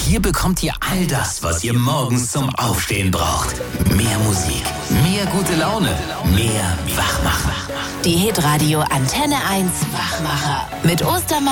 Hier bekommt ihr all das, was ihr morgens zum Aufstehen braucht. Mehr Musik, mehr gute Laune, mehr Wachmacher. Die Hitradio Antenne 1 Wachmacher mit Ostermann